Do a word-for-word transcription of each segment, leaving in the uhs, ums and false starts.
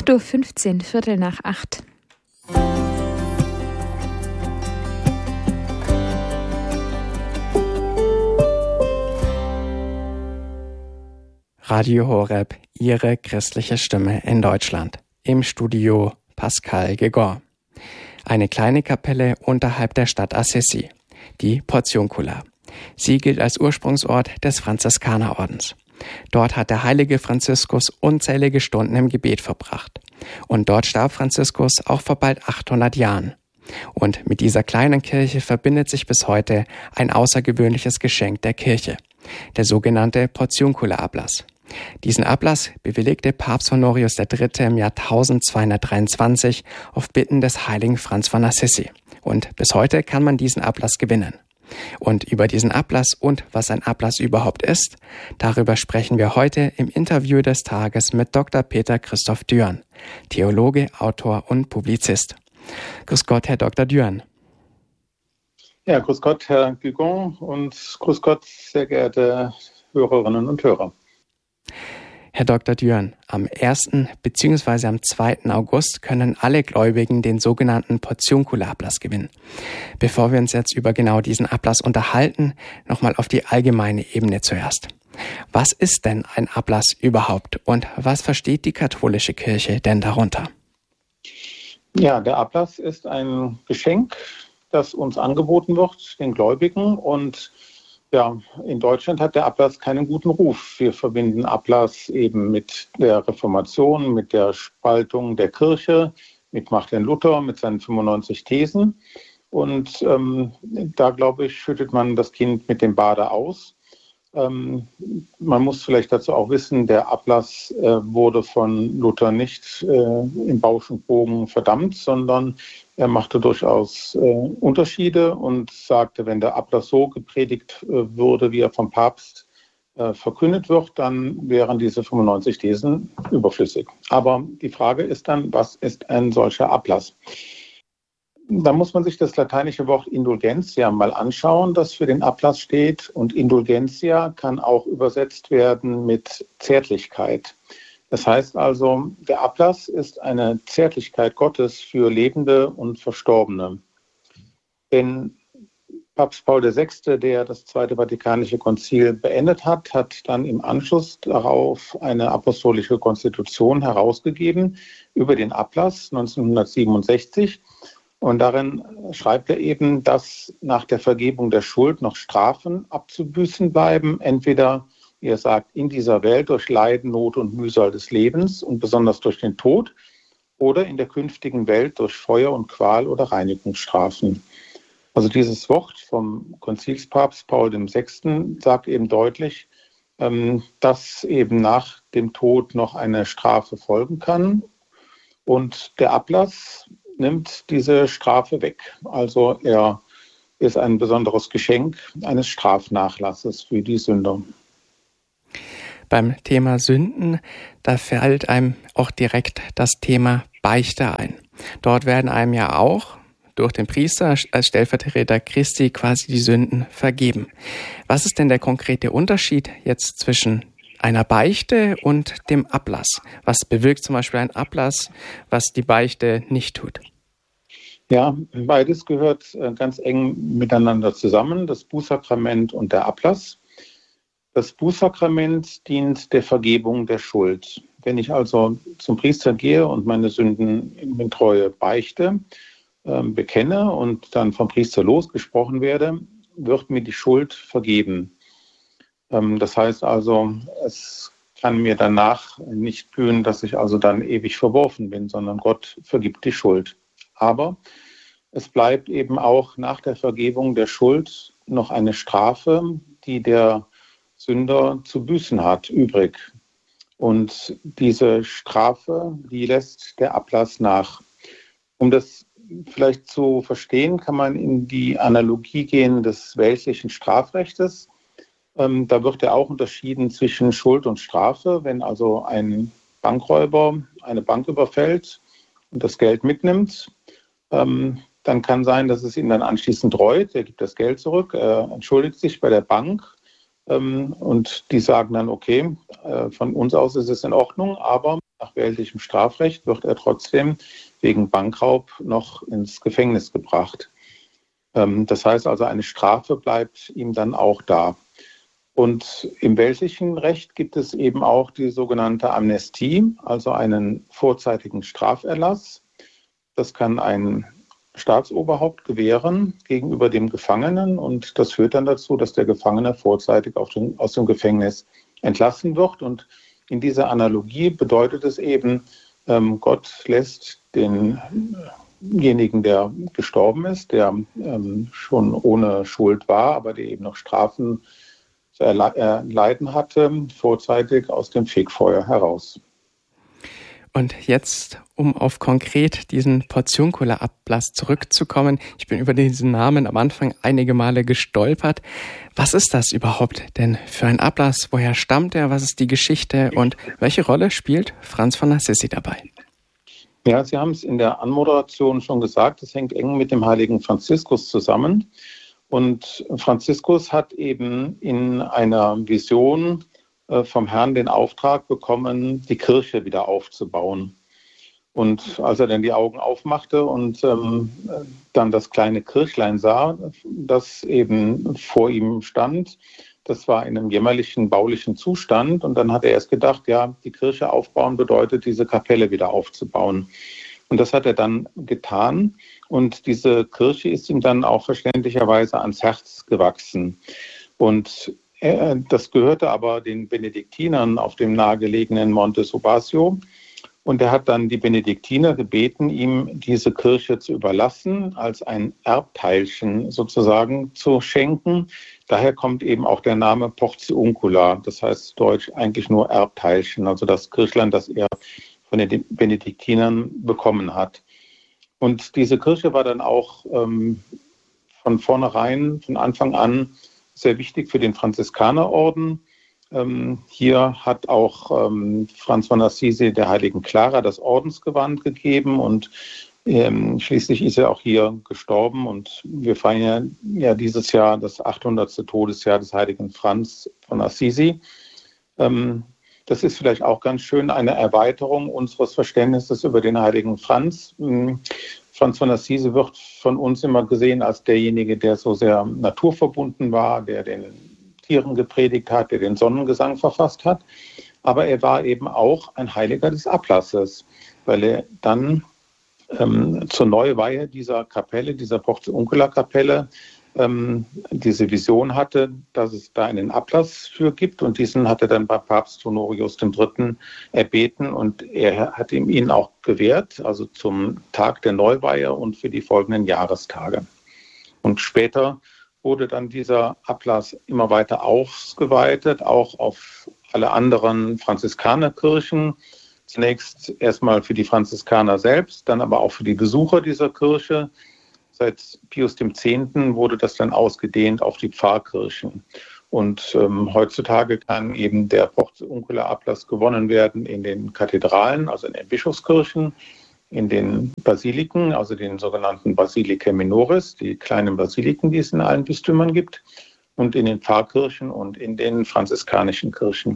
acht Uhr fünfzehn, Viertel nach acht. Radio Horeb, Ihre christliche Stimme in Deutschland. Im Studio Pascal Gegor. Eine kleine Kapelle unterhalb der Stadt Assisi, die Portiuncula. Sie gilt als Ursprungsort des Franziskanerordens. Dort hat der heilige Franziskus unzählige Stunden im Gebet verbracht. Und dort starb Franziskus auch vor bald achthundert Jahren. Und mit dieser kleinen Kirche verbindet sich bis heute ein außergewöhnliches Geschenk der Kirche, der sogenannte Portiuncula-Ablass. Diesen Ablass bewilligte Papst Honorius der Dritte im Jahr eintausendzweihundertdreiundzwanzig auf Bitten des heiligen Franz von Assisi. Und bis heute kann man diesen Ablass gewinnen. Und über diesen Ablass und was ein Ablass überhaupt ist, darüber sprechen wir heute im Interview des Tages mit Doktor Peter Christoph Dührn, Theologe, Autor und Publizist. Grüß Gott, Herr Doktor Dührn. Ja, grüß Gott, Herr Guigon, und grüß Gott, sehr geehrte Hörerinnen und Hörer. Herr Doktor Dührn, am ersten bzw. am zweiten August können alle Gläubigen den sogenannten Portiuncula-Ablass gewinnen. Bevor wir uns jetzt über genau diesen Ablass unterhalten, nochmal auf die allgemeine Ebene zuerst. Was ist denn ein Ablass überhaupt und was versteht die katholische Kirche denn darunter? Ja, der Ablass ist ein Geschenk, das uns angeboten wird, den Gläubigen, und ja, in Deutschland hat der Ablass keinen guten Ruf. Wir verbinden Ablass eben mit der Reformation, mit der Spaltung der Kirche, mit Martin Luther, mit seinen fünfundneunzig Thesen. Und ähm, da, glaube ich, schüttet man das Kind mit dem Bade aus. Ähm, man muss vielleicht dazu auch wissen, der Ablass äh, wurde von Luther nicht äh, im Bausch und Bogen verdammt, sondern er machte durchaus äh, Unterschiede und sagte, wenn der Ablass so gepredigt äh, würde, wie er vom Papst äh, verkündet wird, dann wären diese fünfundneunzig Thesen überflüssig. Aber die Frage ist dann, was ist ein solcher Ablass? Da muss man sich das lateinische Wort Indulgentia mal anschauen, das für den Ablass steht. Und Indulgentia kann auch übersetzt werden mit Zärtlichkeit. Das heißt also, der Ablass ist eine Zärtlichkeit Gottes für Lebende und Verstorbene. Denn Papst Paul der Sechste, der das Zweite Vatikanische Konzil beendet hat, hat dann im Anschluss darauf eine apostolische Konstitution herausgegeben über den Ablass neunzehnhundertsiebenundsechzig. Und darin schreibt er eben, dass nach der Vergebung der Schuld noch Strafen abzubüßen bleiben, entweder, wie er sagt, in dieser Welt durch Leiden, Not und Mühsal des Lebens und besonders durch den Tod, oder in der künftigen Welt durch Feuer und Qual oder Reinigungsstrafen. Also dieses Wort vom Konzilspapst Paul der Sechste sagt eben deutlich, dass eben nach dem Tod noch eine Strafe folgen kann. Und der Ablass nimmt diese Strafe weg. Also er ist ein besonderes Geschenk eines Strafnachlasses für die Sünder. Beim Thema Sünden, da fällt einem auch direkt das Thema Beichte ein. Dort werden einem ja auch durch den Priester als Stellvertreter Christi quasi die Sünden vergeben. Was ist denn der konkrete Unterschied jetzt zwischen einer Beichte und dem Ablass? Was bewirkt zum Beispiel ein Ablass, was die Beichte nicht tut? Ja, beides gehört ganz eng miteinander zusammen, das Bußsakrament und der Ablass. Das Bußsakrament dient der Vergebung der Schuld. Wenn ich also zum Priester gehe und meine Sünden in Treue beichte, äh, bekenne und dann vom Priester losgesprochen werde, wird mir die Schuld vergeben. Ähm, das heißt also, es kann mir danach nicht blühen, dass ich also dann ewig verworfen bin, sondern Gott vergibt die Schuld. Aber es bleibt eben auch nach der Vergebung der Schuld noch eine Strafe, die der Sünder zu büßen hat, übrig. Und diese Strafe, die lässt der Ablass nach. Um das vielleicht zu verstehen, kann man in die Analogie gehen des weltlichen Strafrechtes. Ähm, da wird ja auch unterschieden zwischen Schuld und Strafe. Wenn also ein Bankräuber eine Bank überfällt und das Geld mitnimmt, ähm, dann kann sein, dass es ihn dann anschließend reut. Er gibt das Geld zurück, er entschuldigt sich bei der Bank ähm, und die sagen dann, okay, äh, von uns aus ist es in Ordnung, aber nach weltlichem Strafrecht wird er trotzdem wegen Bankraub noch ins Gefängnis gebracht. Das heißt also, eine Strafe bleibt ihm dann auch da. Und im weltlichen Recht gibt es eben auch die sogenannte Amnestie, also einen vorzeitigen Straferlass. Das kann ein Staatsoberhaupt gewähren gegenüber dem Gefangenen und das führt dann dazu, dass der Gefangene vorzeitig aus dem, aus dem Gefängnis entlassen wird. Und in dieser Analogie bedeutet es eben, ähm, Gott lässt denjenigen, der gestorben ist, der ähm, schon ohne Schuld war, aber der eben noch Strafen zu erleiden hatte, vorzeitig aus dem Fegfeuer heraus. Und jetzt, um auf konkret diesen Portiuncula-Ablass zurückzukommen, ich bin über diesen Namen am Anfang einige Male gestolpert. Was ist das überhaupt denn für ein Ablass? Woher stammt er? Was ist die Geschichte? Und welche Rolle spielt Franz von Assisi dabei? Ja, Sie haben es in der Anmoderation schon gesagt, es hängt eng mit dem heiligen Franziskus zusammen. Und Franziskus hat eben in einer Vision vom Herrn den Auftrag bekommen, die Kirche wieder aufzubauen. Und als er dann die Augen aufmachte und ähm, dann das kleine Kirchlein sah, das eben vor ihm stand, das war in einem jämmerlichen baulichen Zustand. Und dann hat er erst gedacht, ja, die Kirche aufbauen bedeutet, diese Kapelle wieder aufzubauen. Und das hat er dann getan. Und diese Kirche ist ihm dann auch verständlicherweise ans Herz gewachsen. Und das gehörte aber den Benediktinern auf dem nahegelegenen Monte Subasio. Und er hat dann die Benediktiner gebeten, ihm diese Kirche zu überlassen, als ein Erbteilchen sozusagen zu schenken. Daher kommt eben auch der Name Portiuncula, das heißt deutsch eigentlich nur Erbteilchen, also das Kirchlein, das er von den Benediktinern bekommen hat. Und diese Kirche war dann auch ähm, von vornherein, von Anfang an, sehr wichtig für den Franziskanerorden. Ähm, hier hat auch ähm, Franz von Assisi der heiligen Clara das Ordensgewand gegeben und ähm, schließlich ist er auch hier gestorben und wir feiern ja, ja dieses Jahr das achthundertste Todesjahr des heiligen Franz von Assisi. Ähm, das ist vielleicht auch ganz schön eine Erweiterung unseres Verständnisses über den heiligen Franz. Ähm, Franz von Assisi wird von uns immer gesehen als derjenige, der so sehr naturverbunden war, der den Tieren gepredigt hat, der den Sonnengesang verfasst hat. Aber er war eben auch ein Heiliger des Ablasses, weil er dann ähm, zur Neuweihe dieser Kapelle, dieser Portiuncula-Kapelle, ähm, diese Vision hatte, dass es da einen Ablass für gibt. Und diesen hat er dann bei Papst Honorius der Dritte erbeten und er hat ihm ihn auch gewährt, also zum Tag der Neuweihe und für die folgenden Jahrestage. Und später wurde dann dieser Ablass immer weiter ausgeweitet, auch auf alle anderen Franziskanerkirchen. Zunächst erstmal für die Franziskaner selbst, dann aber auch für die Besucher dieser Kirche. Seit Pius dem Zehnten wurde das dann ausgedehnt auf die Pfarrkirchen. Und ähm, heutzutage kann eben der Portiuncula-Ablass gewonnen werden in den Kathedralen, also in den Bischofskirchen, in den Basiliken, also den sogenannten Basilicae Minoris, die kleinen Basiliken, die es in allen Bistümern gibt, und in den Pfarrkirchen und in den franziskanischen Kirchen.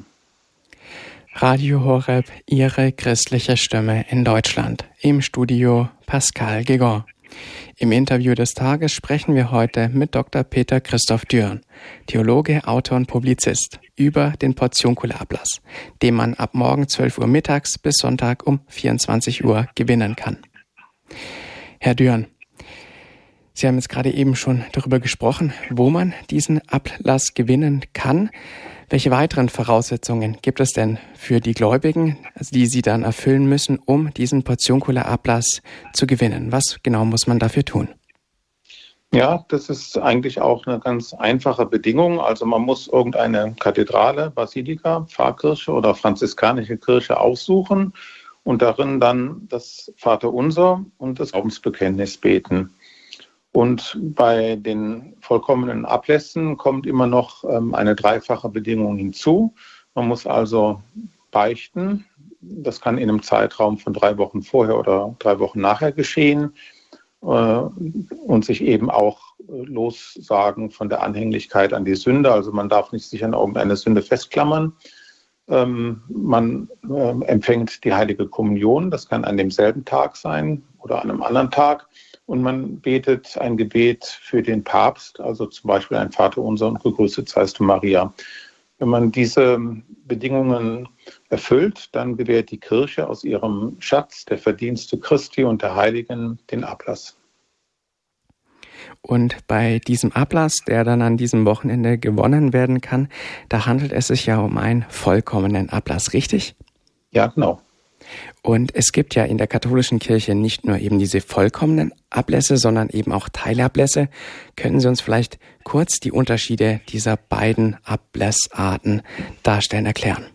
Radio Horeb, Ihre christliche Stimme in Deutschland. Im Studio Pascal Guégan. Im Interview des Tages sprechen wir heute mit Doktor Peter Christoph Dürn, Theologe, Autor und Publizist, über den Portiuncula-Ablass, den man ab morgen zwölf Uhr mittags bis Sonntag um vierundzwanzig Uhr gewinnen kann. Herr Dürn, Sie haben jetzt gerade eben schon darüber gesprochen, wo man diesen Ablass gewinnen kann. Welche weiteren Voraussetzungen gibt es denn für die Gläubigen, die sie dann erfüllen müssen, um diesen Portiuncula-Ablass zu gewinnen? Was genau muss man dafür tun? Ja, das ist eigentlich auch eine ganz einfache Bedingung. Also man muss irgendeine Kathedrale, Basilika, Pfarrkirche oder franziskanische Kirche aussuchen und darin dann das Vaterunser und das Glaubensbekenntnis beten. Und bei den vollkommenen Ablässen kommt immer noch ähm, eine dreifache Bedingung hinzu. Man muss also beichten. Das kann in einem Zeitraum von drei Wochen vorher oder drei Wochen nachher geschehen. Äh, und sich eben auch äh, lossagen von der Anhänglichkeit an die Sünde. Also man darf nicht sich an irgendeine Sünde festklammern. Ähm, man äh, empfängt die Heilige Kommunion, das kann an demselben Tag sein oder an einem anderen Tag. Und man betet ein Gebet für den Papst, also zum Beispiel ein Vaterunser und gegrüßet seist du Maria. Wenn man diese Bedingungen erfüllt, dann gewährt die Kirche aus ihrem Schatz der Verdienste Christi und der Heiligen den Ablass. Und bei diesem Ablass, der dann an diesem Wochenende gewonnen werden kann, da handelt es sich ja um einen vollkommenen Ablass, richtig? Ja, genau. Und es gibt ja in der katholischen Kirche nicht nur eben diese vollkommenen Ablässe, sondern eben auch Teilablässe. Können Sie uns vielleicht kurz die Unterschiede dieser beiden Ablassarten darstellen, erklären?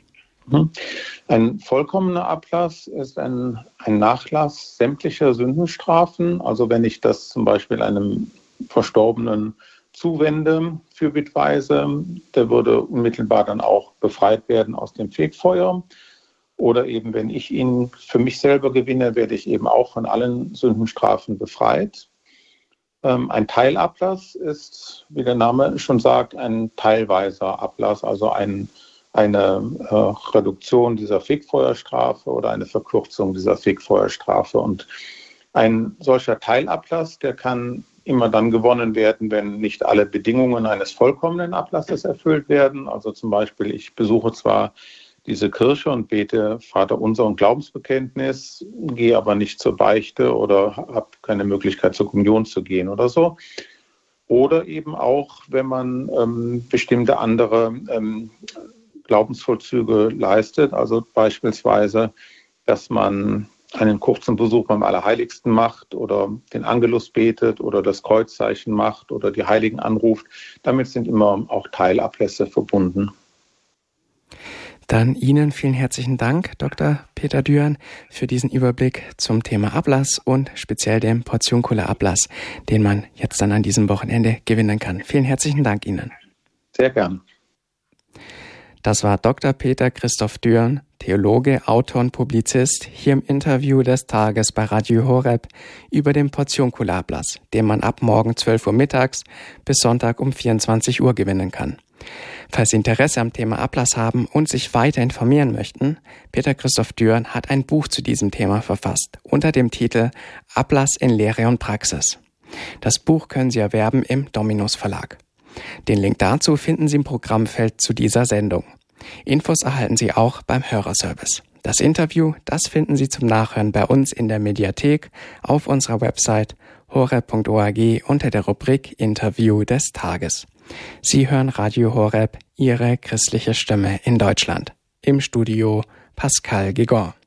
Ein vollkommener Ablass ist ein, ein Nachlass sämtlicher Sündenstrafen. Also wenn ich das zum Beispiel einem Verstorbenen zuwende fürbittweise, der würde unmittelbar dann auch befreit werden aus dem Fegfeuer. Oder eben, wenn ich ihn für mich selber gewinne, werde ich eben auch von allen Sündenstrafen befreit. Ähm, ein Teilablass ist, wie der Name schon sagt, ein teilweiser Ablass, also ein, eine äh, Reduktion dieser Fegfeuerstrafe oder eine Verkürzung dieser Fegfeuerstrafe. Und ein solcher Teilablass, der kann immer dann gewonnen werden, wenn nicht alle Bedingungen eines vollkommenen Ablasses erfüllt werden. Also zum Beispiel, ich besuche zwar diese Kirche und bete Vaterunser und Glaubensbekenntnis, gehe aber nicht zur Beichte oder habe keine Möglichkeit zur Kommunion zu gehen oder so. Oder eben auch, wenn man ähm, bestimmte andere ähm, Glaubensvollzüge leistet, also beispielsweise, dass man einen kurzen Besuch beim Allerheiligsten macht oder den Angelus betet oder das Kreuzzeichen macht oder die Heiligen anruft. Damit sind immer auch Teilablässe verbunden. Dann Ihnen vielen herzlichen Dank, Doktor Peter Dührn, für diesen Überblick zum Thema Ablass und speziell dem Portion-Cola-Ablass, den man jetzt dann an diesem Wochenende gewinnen kann. Vielen herzlichen Dank Ihnen. Sehr gern. Das war Doktor Peter Christoph Dührn, Theologe, Autor und Publizist, hier im Interview des Tages bei Radio Horeb über den Portion-Cola-Ablass, den man ab morgen zwölf Uhr mittags bis Sonntag um vierundzwanzig Uhr gewinnen kann. Falls Sie Interesse am Thema Ablass haben und sich weiter informieren möchten, Peter Christoph Dührn hat ein Buch zu diesem Thema verfasst, unter dem Titel Ablass in Lehre und Praxis. Das Buch können Sie erwerben im Dominus Verlag. Den Link dazu finden Sie im Programmfeld zu dieser Sendung. Infos erhalten Sie auch beim Hörerservice. Das Interview, das finden Sie zum Nachhören bei uns in der Mediathek auf unserer Website horeb punkt org unter der Rubrik Interview des Tages. Sie hören Radio Horeb, Ihre christliche Stimme in Deutschland. Im Studio Pascal Gigon.